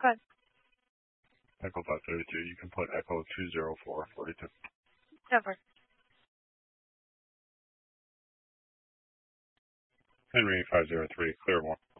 Good. Echo 532. You can put Echo 20442. Over. Henry 503. Clear 1.